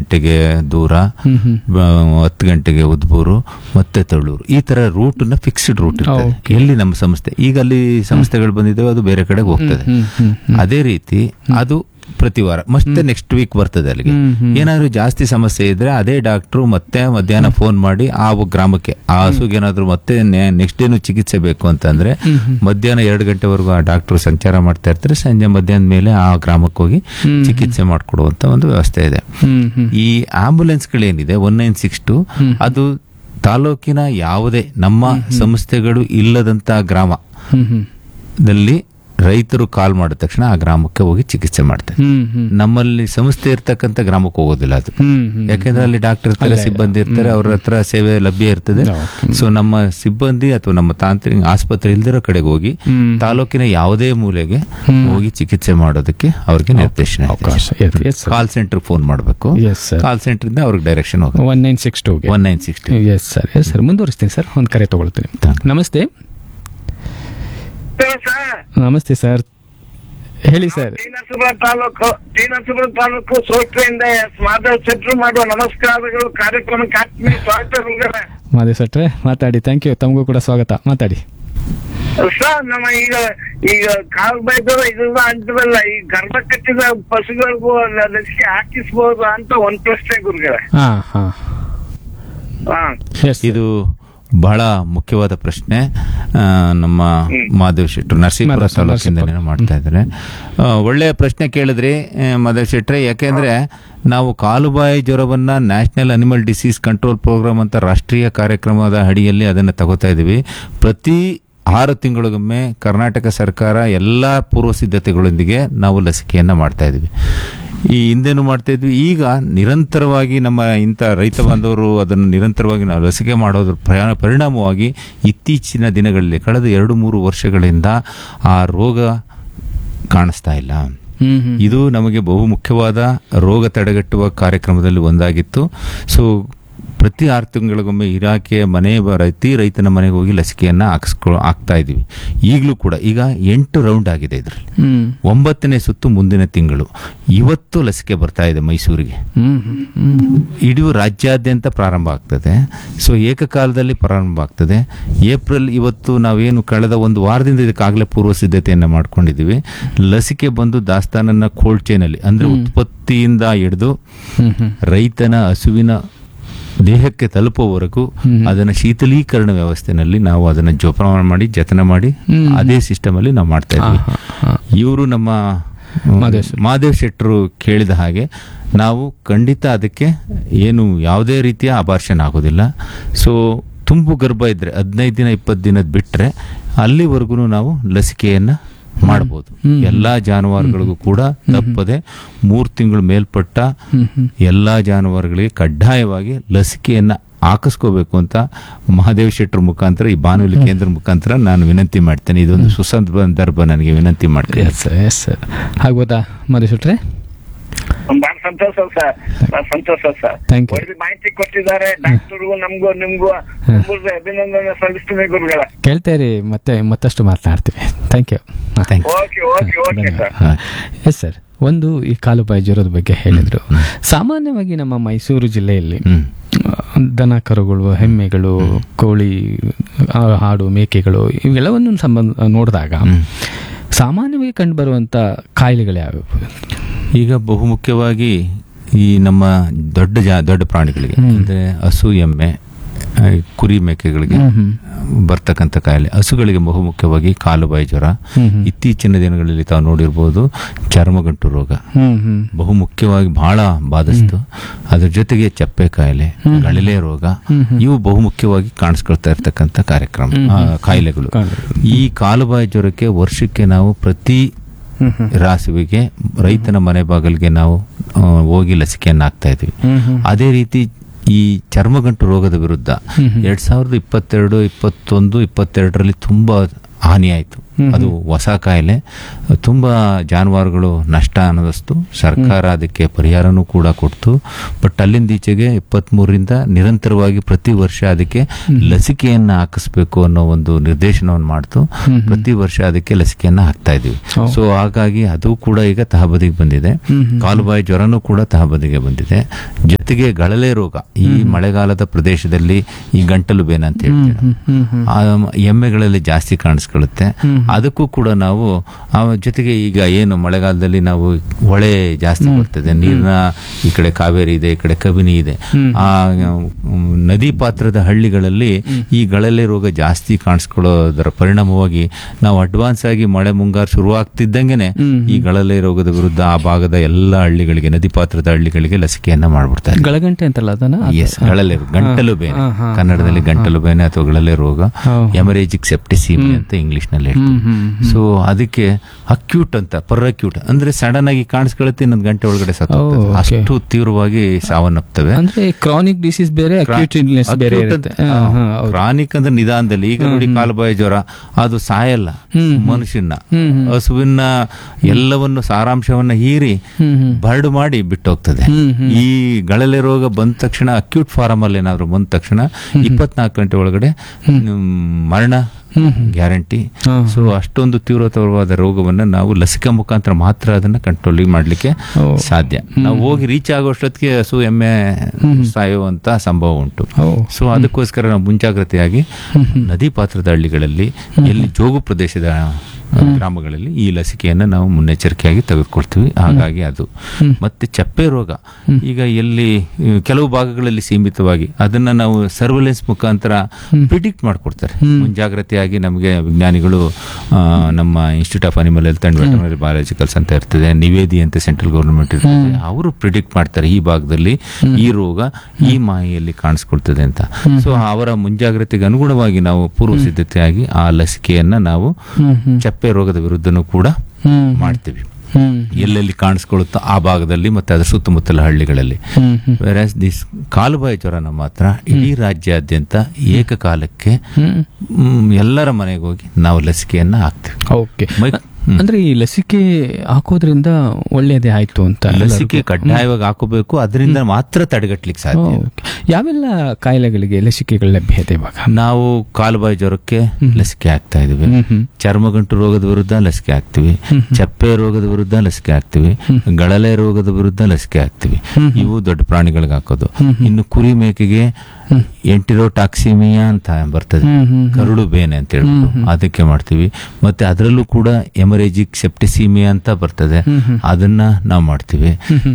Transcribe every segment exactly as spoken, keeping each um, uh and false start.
ಗಂಟೆಗೆ ದೂರ, ಹತ್ತು ಗಂಟೆಗೆ ಉದ್ಬೂರು, ಮತ್ತೆ ತಳ್ಳೂರು, ಈ ತರ ರೂಟ್ ನ ಫಿಕ್ಸ್ಡ್ ರೂಟ್ ಇರ್ತದೆ. ಎಲ್ಲಿ ನಮ್ಮ ಸಂಸ್ಥೆ ಈಗ ಅಲ್ಲಿ ಸಂಸ್ಥೆಗಳು ಬಂದಿದ್ದಾವೆ, ಅದು ಬೇರೆ ಕಡೆಗೆ ಹೋಗ್ತದೆ. ಅದೇ ರೀತಿ ಅದು ಪ್ರತಿ ವಾರ ಮತ್ತೆ ನೆಕ್ಸ್ಟ್ ವೀಕ್ ಬರ್ತದೆ. ಅಲ್ಲಿಗೆ ಏನಾದ್ರು ಜಾಸ್ತಿ ಸಮಸ್ಯೆ ಇದ್ರೆ ಅದೇ ಡಾಕ್ಟ್ರು ಮತ್ತೆ ಮಧ್ಯಾಹ್ನ ಫೋನ್ ಮಾಡಿ ಆ ಗ್ರಾಮಕ್ಕೆ, ಆ ಹಸುಗೆ ಏನಾದ್ರು ಮತ್ತೆ ನೆಕ್ಸ್ಟ್ ಡೇನು ಚಿಕಿತ್ಸೆ ಬೇಕು ಅಂತಂದ್ರೆ ಮಧ್ಯಾಹ್ನ ಎರಡು ಗಂಟೆವರೆಗೂ ಆ ಡಾಕ್ಟ್ರು ಸಂಚಾರ ಮಾಡ್ತಾ ಇರ್ತಾರೆ. ಸಂಜೆ ಮಧ್ಯಾಹ್ನದ ಮೇಲೆ ಆ ಗ್ರಾಮಕ್ಕೆ ಹೋಗಿ ಚಿಕಿತ್ಸೆ ಮಾಡಿಕೊಡುವಂತ ಒಂದು ವ್ಯವಸ್ಥೆ ಇದೆ. ಈ ಆಂಬುಲೆನ್ಸ್ಗಳೇನಿದೆ ಒನ್ ನೈನ್ ಸಿಕ್ಸ್ ಟು, ಅದು ತಾಲೂಕಿನ ಯಾವುದೇ ನಮ್ಮ ಸಂಸ್ಥೆಗಳು ಇಲ್ಲದಂತ ಗ್ರಾಮದಲ್ಲಿ ರೈತರು ಕಾಲ್ ಮಾಡಿದ ತಕ್ಷಣ ಆ ಗ್ರಾಮಕ್ಕೆ ಹೋಗಿ ಚಿಕಿತ್ಸೆ ಮಾಡ್ತಾರೆ. ನಮ್ಮಲ್ಲಿ ಸಂಸ್ಥೆ ಇರ್ತಕ್ಕಂಥ ಗ್ರಾಮಕ್ಕೆ ಹೋಗೋದಿಲ್ಲ ಅದು, ಯಾಕೆಂದ್ರೆ ಅಲ್ಲಿ ಡಾಕ್ಟರ್ ಇರ್ತಾರೆ, ಸಿಬ್ಬಂದಿ ಇರ್ತಾರೆ, ಅವ್ರ ಹತ್ರ ಸೇವೆ ಲಭ್ಯ ಇರ್ತದೆ. ಸೊ ನಮ್ಮ ಸಿಬ್ಬಂದಿ ಅಥವಾ ನಮ್ಮ ತಾಂತ್ರಿಕ ಆಸ್ಪತ್ರೆ ಇಲ್ದಿರೋ ಕಡೆಗೆ ಹೋಗಿ ತಾಲೂಕಿನ ಯಾವುದೇ ಮೂಲೆಗೆ ಹೋಗಿ ಚಿಕಿತ್ಸೆ ಮಾಡೋದಕ್ಕೆ ಅವ್ರಿಗೆ ನಿರ್ದೇಶನ ಇದೆ. ಕಾಲ್ ಸೆಂಟರ್ ಫೋನ್ ಮಾಡಬೇಕು, ಕಾಲ್ ಸೆಂಟರ್ ಇಂದ ಅವ್ರಿಗೆ ಡೈರೆಕ್ಷನ್ ಹೋಗುತ್ತೆ one nine six to one nine six to. Yes sir, yes sir, ಮುಂದುವರಿಸ್ತೀನಿ sir, ಒಂದು ಕರೆ ತಗೊಳ್ತೀನಿ. ನಮಸ್ತೆ. ನಮಸ್ತೆ ಸರ್, ಹೇಳಿ ಸರ್. ತೀನಸುರ ತಾಲೂಕು ತೀನಸುರ ತಾಲೂಕು ಸೋಟ್ರೆಯಿಂದ ಮಾಧವ್ ಶೆಟ್ರು ಮಾಡುವ ನಮಸ್ಕಾರಗಳು. ಕಾರ್ಯಕ್ರಮಕ್ಕೆ ಆತ್ಮೀಯ ಸ್ವಾಗತ. ಮಾಧವ್ ಶೆಟ್ರೆ ಮಾತಾಡಿ. ಥ್ಯಾಂಕ್ ಯು, ತಮಗೂ ಕೂಡ ಸ್ವಾಗತ, ಮಾತಾಡಿ ಸರ್. ನಮ್ಮ ಈಗ ಈಗ ಕಾಲು ಬೈದವ ಇದೆಲ್ಲ ಅಂಟವಲ್ಲ, ಈ ಗರ್ಭ ಕಟ್ಟಿದ ಪಶುಗಳಿಗೂ ಲಸಿಕೆ ಹಾಕಿಸಬಹುದು ಅಂತ ಒಂದ್ ಪ್ರಶ್ನೆ ಗುರುಗಳೇ. ಹಾ ಹಾ ಹಾ ಇದು ಬಹಳ ಮುಖ್ಯವಾದ ಪ್ರಶ್ನೆ. ನಮ್ಮ ಮಾಧವ್ ಶೆಟ್ರು ನರಸೀಪುರ ತಾಲೂಕಿಂದ ಮಾಡ್ತಾ ಇದ್ದಾರೆ. ಒಳ್ಳೆಯ ಪ್ರಶ್ನೆ ಕೇಳಿದ್ರಿ ಮಾಧವ್ ಶೆಟ್ರೆ. ಯಾಕೆಂದ್ರೆ ನಾವು ಕಾಲುಬಾಯಿ ಜ್ವರವನ್ನ national animal disease control programme ಅಂತ ರಾಷ್ಟ್ರೀಯ ಕಾರ್ಯಕ್ರಮದ ಅಡಿಯಲ್ಲಿ ಅದನ್ನು ತಗೋತಾ ಇದೀವಿ. ಪ್ರತಿ ಆರು ತಿಂಗಳಿಗೊಮ್ಮೆ ಕರ್ನಾಟಕ ಸರ್ಕಾರ ಎಲ್ಲಾ ಪೂರ್ವ ಸಿದ್ಧತೆಗಳೊಂದಿಗೆ ನಾವು ಲಸಿಕೆಯನ್ನ ಮಾಡ್ತಾ ಇದೀವಿ. ಈ ಹಿಂದೆನೂ ಮಾಡ್ತಾ ಇದ್ವಿ, ಈಗ ನಿರಂತರವಾಗಿ ನಮ್ಮ ಇಂಥ ರೈತ ಬಾಂಧವರು ಅದನ್ನು ನಿರಂತರವಾಗಿ ನಾವು ಲಸಿಕೆ ಮಾಡೋದ್ರ ಪ್ರಯಾಣ ಪರಿಣಾಮವಾಗಿ ಇತ್ತೀಚಿನ ದಿನಗಳಲ್ಲಿ ಕಳೆದ ಎರಡು ಮೂರು ವರ್ಷಗಳಿಂದ ಆ ರೋಗ ಕಾಣಿಸ್ತಾ ಇಲ್ಲ. ಇದು ನಮಗೆ ಬಹು ಮುಖ್ಯವಾದ ರೋಗ ತಡೆಗಟ್ಟುವ ಕಾರ್ಯಕ್ರಮದಲ್ಲಿ ಒಂದಾಗಿತ್ತು. ಸೊ ಪ್ರತಿ ಆರು ತಿಂಗಳಿಗೊಮ್ಮೆ ಇಲಾಖೆಯ ಮನೆ ಪ್ರತಿ ರೈತನ ಮನೆಗೆ ಹೋಗಿ ಲಸಿಕೆಯನ್ನ ಹಾಕಿಸ್ಕೊ ಹಾಕ್ತಾ ಇದೀವಿ. ಈಗಲೂ ಕೂಡ ಈಗ ಎಂಟು ರೌಂಡ್ ಆಗಿದೆ ಇದರಲ್ಲಿ. ಒಂಬತ್ತನೇ ಸುತ್ತು ಮುಂದಿನ ತಿಂಗಳು. ಇವತ್ತು ಲಸಿಕೆ ಬರ್ತಾ ಇದೆ ಮೈಸೂರಿಗೆ. ಇಡೀ ರಾಜ್ಯಾದ್ಯಂತ ಪ್ರಾರಂಭ ಆಗ್ತದೆ. ಸೊ ಏಕಕಾಲದಲ್ಲಿ ಪ್ರಾರಂಭ ಆಗ್ತದೆ. ಏಪ್ರಿಲ್ ಇವತ್ತು ನಾವೇನು ಕಳೆದ ಒಂದು ವಾರದಿಂದ ಇದಕ್ಕಾಗಲೇ ಪೂರ್ವ ಸಿದ್ಧತೆಯನ್ನ ಮಾಡ್ಕೊಂಡಿದ್ದೀವಿ. ಲಸಿಕೆ ಬಂದು ದಾಸ್ತಾನನ್ನ ಕೋಲ್ಡ್ ಚೈನ್ ಅಲ್ಲಿ ಅಂದ್ರೆ ಉತ್ಪತ್ತಿಯಿಂದ ಹಿಡಿದು ರೈತನ ಹಸುವಿನ ದೇಹಕ್ಕೆ ತಲುಪುವವರೆಗೂ ಅದನ್ನ ಶೀತಲೀಕರಣ ವ್ಯವಸ್ಥೆನಲ್ಲಿ ನಾವು ಅದನ್ನ ಜೋಪಾನ ಮಾಡಿ ಜತನ ಮಾಡಿ ಅದೇ ಸಿಸ್ಟಮ್ ಅಲ್ಲಿ ನಾವು ಮಾಡ್ತಾ ಇದ್ವಿ. ಇವರು ನಮ್ಮ ಮಾಧವ್ ಶೆಟ್ರು ಕೇಳಿದ ಹಾಗೆ ನಾವು ಖಂಡಿತ ಅದಕ್ಕೆ ಏನು ಯಾವುದೇ ರೀತಿಯ ಅಬಾರ್ಷನ್ ಆಗೋದಿಲ್ಲ. ಸೊ ತುಂಬು ಗರ್ಭ ಇದ್ರೆ ಹದಿನೈದು ದಿನ ಇಪ್ಪತ್ತು ದಿನದ ಬಿಟ್ರೆ ಅಲ್ಲಿವರೆಗೂ ನಾವು ಲಸಿಕೆಯನ್ನ ಮಾಡಬಹುದು. ಎಲ್ಲಾ ಜಾನುವಾರುಗಳಿಗೂ ಕೂಡ ತಪ್ಪದೆ ಮೂರು ತಿಂಗಳು ಮೇಲ್ಪಟ್ಟ ಎಲ್ಲಾ ಜಾನುವಾರುಗಳಿಗೆ ಕಡ್ಡಾಯವಾಗಿ ಲಸಿಕೆಯನ್ನ ಹಾಕಿಸ್ಕೋಬೇಕು ಅಂತ ಮಹಾದೇವ್ ಶೆಟ್ರ ಮುಖಾಂತರ ಈ ಬಾನುಲಿ ಕೇಂದ್ರ ಮುಖಾಂತರ ನಾನು ವಿನಂತಿ ಮಾಡ್ತೇನೆ. ಇದೊಂದು ಸುಸಂದರ್ಭ ನನಗೆ ವಿನಂತಿ ಮಾಡ್ತೇನೆ. ಆಗ್ಬೋದಾ ಮಾದೇವ್ ಶೆಟ್ರೆ? ಬಹಳ ಸಂತೋಷ ಸರ್, ಬಹಳ ಸಂತೋಷ ಸರ್. ಒಳ್ಳೆ ಮಾಹಿತಿ ಕೊಟ್ಟಿದ್ದಾರೆ ಡಾಕ್ಟರ್ಗೂ ನಮ್ಗೂ ನಿಮ್ಗೂ ಅಭಿನಂದನೆ ಸಲ್ಲಿಸ್ತೀನಿ ಗುರುಗಳ. ಕೇಳ್ತೇರಿ, ಮತ್ತೆ ಮತ್ತಷ್ಟು ಮಾತನಾಡ್ತೀವಿ. Thank you. Okay okay okay sir. Yes sir, ಒಂದು ಈ ಕಾಲುಬಾಯಿ ಜ್ವರದ ಬಗ್ಗೆ ಹೇಳಿದ್ರು. ಸಾಮಾನ್ಯವಾಗಿ ನಮ್ಮ ಮೈಸೂರು ಜಿಲ್ಲೆಯಲ್ಲಿ ದನ ಕರುಗಳು, ಎಮ್ಮೆಗಳು, ಕೋಳಿ, ಹಾಡು, ಮೇಕೆಗಳು ಇವೆಲ್ಲವನ್ನು ಸಂಬಂಧ ನೋಡಿದಾಗ ಸಾಮಾನ್ಯವಾಗಿ ಕಂಡುಬರುವಂತ ಕಾಯಿಲೆಗಳು ಯಾವ್ಯಾವು? ಈಗ ಬಹುಮುಖ್ಯವಾಗಿ ಈ ನಮ್ಮ ದೊಡ್ಡ ಜಾ ದೊಡ್ಡ ಪ್ರಾಣಿಗಳಿಗೆ ಅಂದ್ರೆ ಹಸು, ಎಮ್ಮೆ, ಕುರಿ, ಮೇಕೆಗಳಿಗೆ ಬರ್ತಕ್ಕಂಥ ಕಾಯಿಲೆ. ಹಸುಗಳಿಗೆ ಬಹುಮುಖ್ಯವಾಗಿ ಕಾಲುಬಾಯಿ ಜ್ವರ. ಇತ್ತೀಚಿನ ದಿನಗಳಲ್ಲಿ ತಾವು ನೋಡಿರ್ಬೋದು ಚರ್ಮಗಂಟು ರೋಗ ಬಹುಮುಖ್ಯವಾಗಿ ಬಹಳ ಬಾಧಿಸ್ತು. ಅದ್ರ ಜೊತೆಗೆ ಚಪ್ಪೆ ಕಾಯಿಲೆ, ಗಳಿಲೆ ರೋಗ, ಇವು ಬಹುಮುಖ್ಯವಾಗಿ ಕಾಣಿಸ್ಕೊಳ್ತಾ ಇರ್ತಕ್ಕಂಥ ಕಾರ್ಯಕ್ರಮ ಕಾಯಿಲೆಗಳು. ಈ ಕಾಲುಬಾಯಿ ಜ್ವರಕ್ಕೆ ವರ್ಷಕ್ಕೆ ನಾವು ಪ್ರತಿ ರಾಸುವಿಗೆ ರೈತನ ಮನೆ ಬಾಗಿಲಿಗೆ ನಾವು ಹೋಗಿ ಲಸಿಕೆಯನ್ನು ಹಾಕ್ತಾ ಇದ್ವಿ. ಅದೇ ರೀತಿ ಈ ಚರ್ಮಗಂಟು ರೋಗದ ವಿರುದ್ಧ ಎರಡ್ ಸಾವಿರದ ಇಪ್ಪತ್ತೆರಡು ಇಪ್ಪತ್ತೊಂದು ಇಪ್ಪತ್ತೆರಡರಲ್ಲಿ ತುಂಬಾ ಹಾನಿಯಾಯಿತು. ಅದು ಹೊಸ ಕಾಯಿಲೆ, ತುಂಬಾ ಜಾನುವಾರುಗಳು ನಷ್ಟ ಅನ್ನೋದಷ್ಟು ಸರ್ಕಾರ ಅದಕ್ಕೆ ಪರಿಹಾರನೂ ಕೂಡ ಕೊಡ್ತು. ಬಟ್ ಅಲ್ಲಿಂದ ಈಚೆಗೆ ಇಪ್ಪತ್ತ್ ಮೂರರಿಂದ ನಿರಂತರವಾಗಿ ಪ್ರತಿ ವರ್ಷ ಅದಕ್ಕೆ ಲಸಿಕೆಯನ್ನ ಹಾಕಿಸ್ಬೇಕು ಅನ್ನೋ ಒಂದು ನಿರ್ದೇಶನವನ್ನು ಮಾಡ್ತು. ಪ್ರತಿ ವರ್ಷ ಅದಕ್ಕೆ ಲಸಿಕೆಯನ್ನ ಹಾಕ್ತಾ ಇದೀವಿ. ಸೊ ಹಾಗಾಗಿ ಅದು ಕೂಡ ಈಗ ತಹಬದಿಗೆ ಬಂದಿದೆ. ಕಾಲುಬಾಯಿ ಜ್ವರನೂ ಕೂಡ ತಹಬದಿಗೆ ಬಂದಿದೆ. ಜೊತೆಗೆ ಗಳಲೆ ರೋಗ ಈ ಮಳೆಗಾಲದ ಪ್ರದೇಶದಲ್ಲಿ ಈ ಗಂಟಲು ಬೇನೆ ಅಂತ ಹೇಳ್ತೀವಿ ಆ ಎಮ್ಮೆಗಳಲ್ಲಿ ಜಾಸ್ತಿ ಕಾಣಿಸ್ಕೊಳ್ಳುತ್ತೆ. ಅದಕ್ಕೂ ಕೂಡ ನಾವು ಆ ಜೊತೆಗೆ ಈಗ ಏನು ಮಳೆಗಾಲದಲ್ಲಿ ನಾವು ಹೊಳೆ ಜಾಸ್ತಿ ಬರ್ತದೆ, ನೀರಿನ ಈ ಕಡೆ ಕಾವೇರಿ ಇದೆ, ಈ ಕಡೆ ಕಬಿನಿ ಇದೆ, ಆ ನದಿ ಪಾತ್ರದ ಹಳ್ಳಿಗಳಲ್ಲಿ ಈ ಗಳಲೆ ರೋಗ ಜಾಸ್ತಿ ಕಾಣಿಸ್ಕೊಳ್ಳೋದರ ಪರಿಣಾಮವಾಗಿ ನಾವು ಅಡ್ವಾನ್ಸ್ ಆಗಿ ಮಳೆ ಮುಂಗಾರು ಶುರುವಾಗ್ತಿದ್ದಂಗೆನೆ ಈ ಗಳಲೆ ರೋಗದ ವಿರುದ್ಧ ಆ ಭಾಗದ ಎಲ್ಲ ಹಳ್ಳಿಗಳಿಗೆ, ನದಿ ಪಾತ್ರದ ಹಳ್ಳಿಗಳಿಗೆ ಲಸಿಕೆಯನ್ನ ಮಾಡ್ಬಿಡ್ತಾರೆ. ಗಳಗಂಟೆ ಅಂತಲ್ಲ ಅದನ್ನ? ಎಸ್, ಗಳಲೆ ಗಂಟಲು ಬೇನೆ, ಕನ್ನಡದಲ್ಲಿ ಗಂಟಲು ಬೇನೆ ಅಥವಾ ಗಳಲೆ ರೋಗ, ಹೆಮರೇಜಿಕ್ ಸೆಪ್ಟಿಸಿಮಿ ಅಂತ ಇಂಗ್ಲಿಷ್ ನಲ್ಲಿ ಹೇಳ್ತೀವಿ. ಸೊ ಅದಕ್ಕೆ ಅಕ್ಯೂಟ್ ಅಂತ, ಪರ್ ಅಕ್ಯೂಟ್ ಅಂದ್ರೆ ಸಡನ್ ಆಗಿ ಕಾಣಿಸ್ಕೊಳ್ಳುತ್ತೆ, ಇನ್ನೊಂದು ಗಂಟೆ ಒಳಗಡೆ ಸತ್ತೋಗ್ತದೆ. ಅಷ್ಟು ತೀವ್ರವಾಗಿ ಸಾವನ್ನಪ್ತವೆ. ಅಂದ್ರೆ ಕ್ರಾನಿಕ್ ಡಿಸೀಸ್ ಬೇರೆ, ಅಕ್ಯೂಟ್ ಇಲ್ನೆಸ್ ಬೇರೆ ಇರುತ್ತೆ. ಕ್ರಾನಿಕ್ ಅಂದ್ರೆ ನಿಧಾನದಲ್ಲಿ, ಈಗ ನೋಡಿ ಕಾಲುಬಾಯಿ ಜ್ವರ ಅದು ಸಾಯಲ್ಲ, ಮನುಷ್ಯನ ಹಸುವಿನ ಎಲ್ಲವನ್ನು ಸಾರಾಂಶವನ್ನ ಹೀರಿ ಬರ್ಡ್ ಮಾಡಿ ಬಿಟ್ಟೋಗ್ತದೆ. ಈ ಗಳಲೆ ರೋಗ ಬಂದ ತಕ್ಷಣ ಅಕ್ಯೂಟ್ ಫಾರಮ್ ಅಲ್ಲಿ ಏನಾದ್ರು ಬಂದ ತಕ್ಷಣ ಇಪ್ಪತ್ನಾಲ್ಕು ಗಂಟೆ ಒಳಗಡೆ ಮರಣ ಗ್ಯಾರಂಟಿ. ಸೊ ಅಷ್ಟೊಂದು ತೀವ್ರತರವಾದ ರೋಗವನ್ನ ನಾವು ಲಸಿಕಾ ಮುಖಾಂತರ ಮಾತ್ರ ಅದನ್ನ ಕಂಟ್ರೋಲ್ ಮಾಡ್ಲಿಕ್ಕೆ ಸಾಧ್ಯ. ನಾವು ಹೋಗಿ ರೀಚ್ ಆಗೋಷ್ಟೊತ್ತಿಗೆ ಹಸು ಎಮ್ಮೆ ಸಾಯುವಂತ ಸಂಭವ ಉಂಟು. ಸೊ ಅದಕ್ಕೋಸ್ಕರ ನಾವು ಮುಂಜಾಗ್ರತೆಯಾಗಿ ನದಿ ಪಾತ್ರದ ಹಳ್ಳಿಗಳಲ್ಲಿ, ಎಲ್ಲಿ ಜೋಗು ಪ್ರದೇಶದ ಗ್ರಾಮಗಳಲ್ಲಿ ಈ ಲಸಿಕೆಯನ್ನು ನಾವು ಮುನ್ನೆಚ್ಚರಿಕೆಯಾಗಿ ತೆಗೆದುಕೊಳ್ತೀವಿ. ಹಾಗಾಗಿ ಅದು ಮತ್ತೆ ಚಪ್ಪೆ ರೋಗ ಈಗ ಎಲ್ಲಿ ಕೆಲವು ಭಾಗಗಳಲ್ಲಿ ಸೀಮಿತವಾಗಿ ಅದನ್ನ ನಾವು ಸರ್ವೆಲೆನ್ಸ್ ಮುಖಾಂತರ ಪ್ರಿಡಿಕ್ಟ್ ಮಾಡ್ಕೊಡ್ತಾರೆ. ಮುಂಜಾಗ್ರತೆಯಾಗಿ ನಮಗೆ ವಿಜ್ಞಾನಿಗಳು, ನಮ್ಮ institute of animal health and veterinary biologicals ಅಂತ ಇರ್ತದೆ, ನಿವೇದಿ ಅಂತ ಸೆಂಟ್ರಲ್ ಗವರ್ನಮೆಂಟ್ ಇರ್ತದೆ, ಅವರು ಪ್ರಿಡಿಕ್ಟ್ ಮಾಡ್ತಾರೆ ಈ ಭಾಗದಲ್ಲಿ ಈ ರೋಗ ಈ ಮಾಹಿಯಲ್ಲಿ ಕಾಣಿಸ್ಕೊಳ್ತದೆ ಅಂತ. ಸೊ ಅವರ ಮುಂಜಾಗ್ರತೆಗೆ ಅನುಗುಣವಾಗಿ ನಾವು ಪೂರ್ವ ಸಿದ್ಧತೆಯಾಗಿ ಆ ಲಸಿಕೆಯನ್ನ ನಾವು ಚಪ್ಪೆ ರೋಗದ ವಿರುದ್ಧನೂ ಕೂಡ ಮಾಡ್ತೀವಿ, ಎಲ್ಲೆಲ್ಲಿ ಕಾಣಿಸ್ಕೊಳ್ಳುತ್ತೋ ಆ ಭಾಗದಲ್ಲಿ ಮತ್ತೆ ಅದರ ಸುತ್ತಮುತ್ತಲ ಹಳ್ಳಿಗಳಲ್ಲಿ. ವೆರಾಸ್ ದಿಸ್ ಕಾಲುಬಾಯಿ ಜ್ವರನ ಮಾತ್ರ ಇಡೀ ರಾಜ್ಯಾದ್ಯಂತ ಏಕಕಾಲಕ್ಕೆ ಎಲ್ಲರ ಮನೆಗೆ ಹೋಗಿ ನಾವು ಲಸಿಕೆಯನ್ನ ಹಾಕ್ತೀವಿ. ಅಂದ್ರೆ ಈ ಲಸಿಕೆ ಹಾಕೋದ್ರಿಂದ ಒಳ್ಳೇದೇ ಆಯ್ತು ಅಂತ? ಲಸಿಕೆ ಕಡ್ಡಾಯವಾಗಿ ಹಾಕೋಬೇಕು, ಅದರಿಂದ ಮಾತ್ರ ತಡೆಗಟ್ಟಲಿಕ್ಕೆ ಸಾಧ್ಯ. ಯಾವೆಲ್ಲ ಕಾಯಿಲೆಗಳಿಗೆ ಲಸಿಕೆಗಳ ಲಭ್ಯತೆ ಇವಾಗ? ನಾವು ಕಾಲುಬಾಯಿ ಜ್ವರಕ್ಕೆ ಲಸಿಕೆ ಹಾಕ್ತಾ ಇದೀವಿ, ಚರ್ಮಗಂಟು ರೋಗದ ವಿರುದ್ಧ ಲಸಿಕೆ ಹಾಕ್ತಿವಿ, ಚಪ್ಪೆ ರೋಗದ ವಿರುದ್ಧ ಲಸಿಕೆ ಹಾಕ್ತಿವಿ, ಗಳಲೆ ರೋಗದ ವಿರುದ್ಧ ಲಸಿಕೆ ಹಾಕ್ತಿವಿ. ಇವು ದೊಡ್ಡ ಪ್ರಾಣಿಗಳಿಗೆ ಹಾಕೋದು. ಇನ್ನು ಕುರಿ ಮೇಕೆಗೆ ಎಂಟಿರೋಟಾಕ್ಸಿಮಿಯಾ ಅಂತ ಬರ್ತದೆ, ಕರುಳು ಬೇನೆ ಅಂತ ಹೇಳ್ಬಿಟ್ಟು ಅದಕ್ಕೆ ಮಾಡ್ತೀವಿ. ಮತ್ತೆ ಅದರಲ್ಲೂ ಕೂಡ ಹೆಮರೇಜಿಕ್ ಸೆಪ್ಟಿಸಿಮಿಯಾ ಅಂತ ಬರ್ತದೆ, ಅದನ್ನ ನಾವು ಮಾಡ್ತೀವಿ.